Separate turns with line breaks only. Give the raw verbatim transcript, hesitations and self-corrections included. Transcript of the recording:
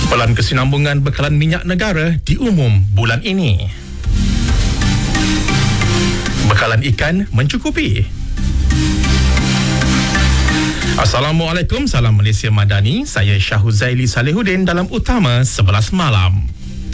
Pelan kesinambungan bekalan minyak negara diumum bulan ini. Bekalan ikan mencukupi. Assalamualaikum, salam Malaysia Madani. Saya Syah Huzaili Salihuddin dalam Utama sebelas Malam.